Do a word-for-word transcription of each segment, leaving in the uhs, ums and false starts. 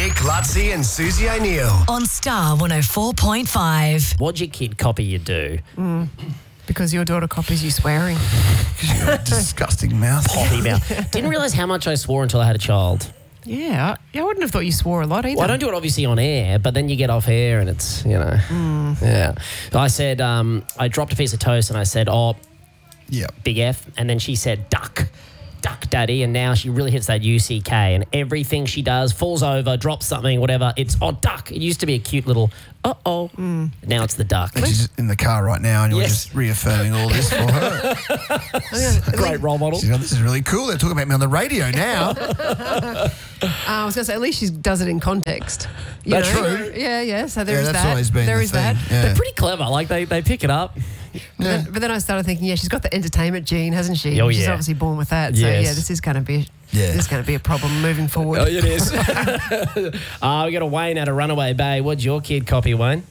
Nick, Lutzi and Susie O'Neill. On Star one oh four point five. What'd your kid copy you do? Mm, because your daughter copies you swearing. Because you've got a disgusting mouth. Potty mouth. Didn't realise how much I swore until I had a child. Yeah, I, I wouldn't have thought you swore a lot either. Well, I don't do it obviously on air, but then you get off air and it's, you know. Mm. Yeah. So I said, um, I dropped a piece of toast and I said, oh, yeah, big F. And then she said, duck. Duck daddy, and now she really hits that U C K, and everything she does falls over, drops something, whatever. It's oh duck. It used to be a cute little uh oh. Mm. Now it's the duck. And she's in the car right now, and you're Yes. just reaffirming all this for her. Great role model. She's going, this is really cool. They're talking about me on the radio now. Uh, I was going to say, at least she does it in context. You That's know? true. Yeah, yeah. So there Yeah, is that's that. always been There the is thing. that. Yeah. They're pretty clever. Like they, they pick it up. But, then, but then I started thinking, yeah, she's got the entertainment gene, hasn't she? Oh, She's yeah. obviously born with that. So Yes. yeah, this is going to be Yeah. this is going to be a problem moving forward. Oh, it is. uh, we got a Wayne out of Runaway Bay. What'd your kid copy, Wayne?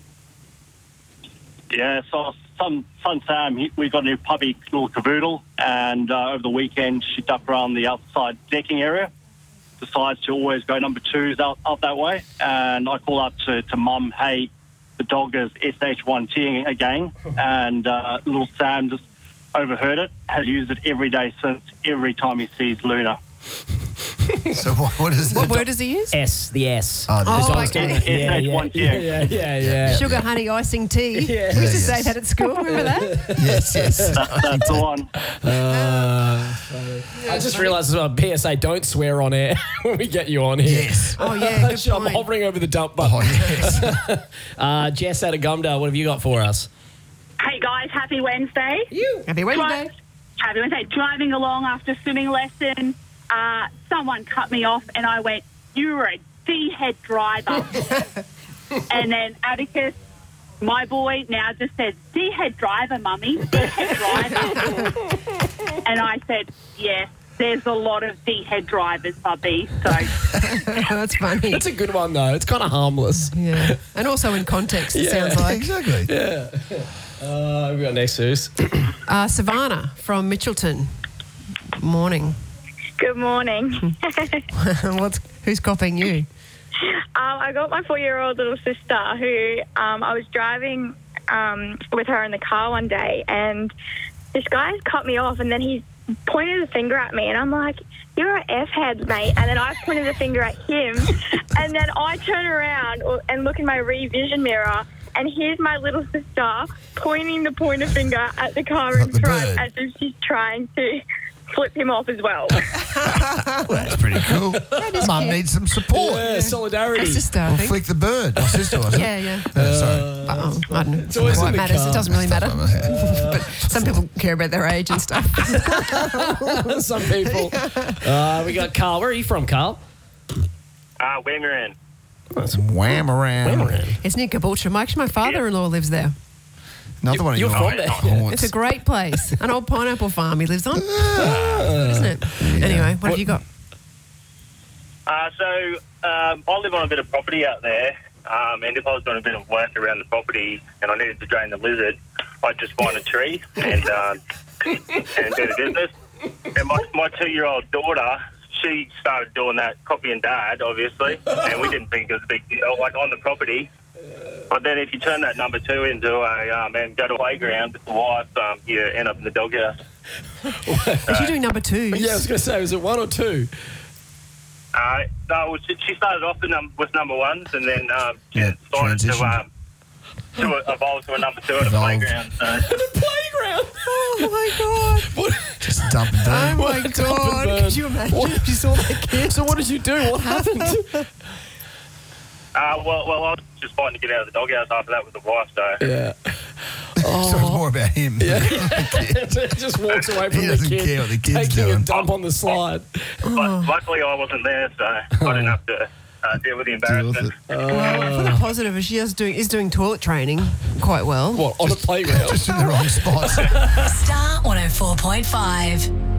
Yeah, so son, son Sam, he, we got a new puppy, little cavoodle, and uh, over the weekend she ducked around the outside decking area. Decides to always go number twos out, out that way, and I call up to, to mum, hey, the dog is S H one T again, and uh, little Sam just overheard it, has used it every day since, every time he sees Luna. So what, what is What that? word does he use? S, the S. Oh, Oh, the- I was doing okay. it. Yeah, S H yeah, one T. yeah, yeah, yeah, yeah. Sugar, honey, icing tea. Yeah. We used to Yeah, say yes. that at school. Remember that? yes, yes. That, that's the one. Uh, I just realised as well, P S A, don't swear on air when we get you on here. Yes. Oh yeah, good I'm point. hovering over the dump button. Oh, yes. Uh, Jess out of Gumdale, what have you got for us? Hey guys, happy Wednesday. Happy Wednesday. Dri- Happy Wednesday. Driving along after swimming lesson, uh, someone cut me off and I went, you're a D-head driver. And then Atticus, my boy, now just says, D-head driver, mummy, D-head driver. And I said, yes, there's a lot of D-head drivers, bubby. So That's funny. It's a good one, though. It's kind of harmless. Yeah, and also in context, it Yeah. sounds like. Exactly. Yeah. Uh, we got next, Suze. Uh, Savannah from Mitchelton. Morning. Good morning. um, What's who's copying you? I got my four-year-old little sister who um, I was driving um, with her in the car one day, and this guy's cut me off, and then he pointed a finger at me, and I'm like, you're an F-head, mate. And then I pointed a finger at him, and then I turn around and look in my rear vision mirror, and here's my little sister pointing the pointer finger at the car in the front bird. as if she's trying to flip him off as well. Well, that's pretty cool. Mum cute. needs some support. Yeah, solidarity. Her sister, I We'll think. flick the bird. My sister was it? Yeah, yeah. Uh, sorry. Uh-oh, I don't know. It's always not in what the matters. car. It doesn't really matter. Uh, But some people care about their age and stuff. Some people. Uh, we got Carl. Where are you from, Carl? Uh, Wimmerahan. Wham around. It's near Caboolture. My- Actually, my father-in-law lives there. Another one of You're your from there. haunts. It's a great place. An old pineapple farm he lives on, isn't it? Anyway, what have you got? Uh, so um, I live on a bit of property out there, um, and if I was doing a bit of work around the property and I needed to drain the lizard, I'd just find a tree and uh, and do the business. And my, my two-year-old daughter, she started doing that, copying Dad, obviously, and we didn't think it was a big deal, like on the property. But then if you turn that number two into a um, and go to a playground with the wife, um, you end up in the doghouse. Is she doing number two? Yeah, I was going to say, was it one or two? Uh, no, she she started off with, num- with number ones, and then um, she Yeah, started to, transitioned. um, to evolve to a number two at the Evolved. playground. So. Playground. Oh my god! What? Just dump and Oh down. my What? god! Dump Could you imagine What? if you saw that kid? So what did you do? What happened? Uh, well, well, I was just fighting to get out of the doghouse after that with the wife, so. Yeah. So it's more about him. Just walks away from He the doesn't kid, care what the kid's taking a doing. dump on the slide. But luckily I wasn't there, so I didn't have to uh, deal with the Deal with embarrassment. it. Well, for the positive, is she is doing is doing toilet training quite well. What, on the playground? Just in the wrong spot. Star one oh four point five.